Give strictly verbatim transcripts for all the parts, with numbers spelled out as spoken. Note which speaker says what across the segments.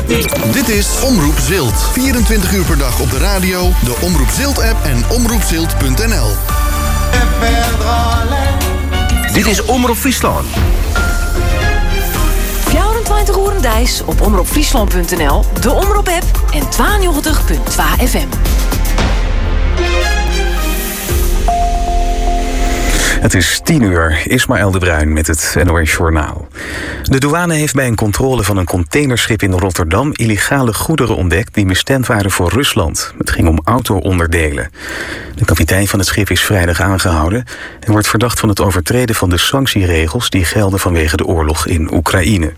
Speaker 1: Dit is Omroep Zilt. vierentwintig uur per dag op de radio, de Omroep Zilt-app en omroep zilt punt n l.
Speaker 2: Dit is Omroep Friesland.
Speaker 3: vierentwintig uur en dijs op omroep friesland punt n l, de Omroep-app en tweeënnegentig punt twee F M.
Speaker 4: Het is tien uur, Ismaël de Bruin met het N O S Journaal. De douane heeft bij een controle van een containerschip in Rotterdam illegale goederen ontdekt die bestemd waren voor Rusland. Het ging om auto-onderdelen. De kapitein van het schip is vrijdag aangehouden en wordt verdacht van het overtreden van de sanctieregels die gelden vanwege de oorlog in Oekraïne.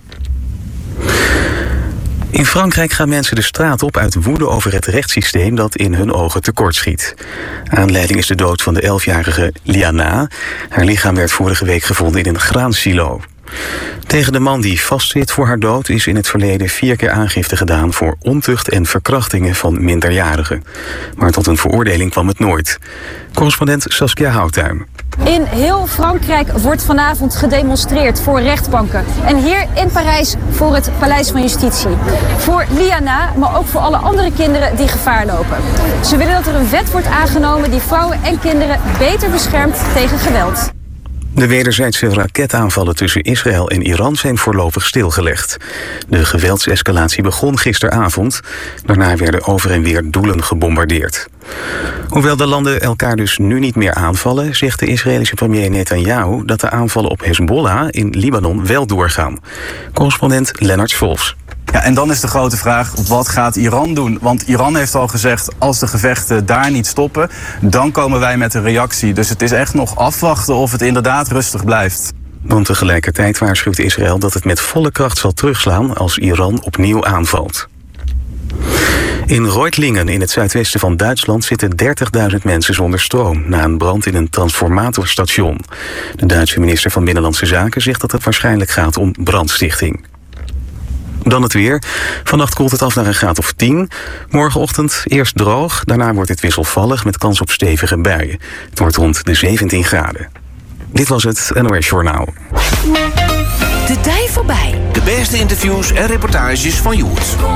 Speaker 4: In Frankrijk gaan mensen de straat op uit woede over het rechtssysteem dat in hun ogen tekortschiet. Aanleiding is de dood van de elfjarige Liana. Haar lichaam werd vorige week gevonden in een graansilo. Tegen de man die vastzit voor haar dood is in het verleden vier keer aangifte gedaan voor ontucht en verkrachtingen van minderjarigen. Maar tot een veroordeling kwam het nooit. Correspondent Saskia Houttuin.
Speaker 5: In heel Frankrijk wordt vanavond gedemonstreerd voor rechtbanken. En hier in Parijs voor het Paleis van Justitie. Voor Liana, maar ook voor alle andere kinderen die gevaar lopen. Ze willen dat er een wet wordt aangenomen die vrouwen en kinderen beter beschermt tegen geweld.
Speaker 4: De wederzijdse raketaanvallen tussen Israël en Iran zijn voorlopig stilgelegd. De geweldsescalatie begon gisteravond. Daarna werden over en weer doelen gebombardeerd. Hoewel de landen elkaar dus nu niet meer aanvallen, zegt de Israëlische premier Netanyahu dat de aanvallen op Hezbollah in Libanon wel doorgaan. Correspondent Lennart Volfs.
Speaker 6: Ja, en dan is de grote vraag, wat gaat Iran doen? Want Iran heeft al gezegd, als de gevechten daar niet stoppen, dan komen wij met een reactie. Dus het is echt nog afwachten of het inderdaad rustig blijft.
Speaker 4: Want tegelijkertijd waarschuwt Israël dat het met volle kracht zal terugslaan als Iran opnieuw aanvalt. In Reutlingen in het zuidwesten van Duitsland zitten dertigduizend mensen zonder stroom na een brand in een transformatorstation. De Duitse minister van Binnenlandse Zaken zegt dat het waarschijnlijk gaat om brandstichting. Dan het weer. Vannacht koelt het af naar een graad of tien. Morgenochtend eerst droog, daarna wordt het wisselvallig met kans op stevige buien. Het wordt rond de zeventien graden. Dit was het N O S Journaal.
Speaker 3: De tijd voorbij.
Speaker 2: De beste interviews en reportages van Joert.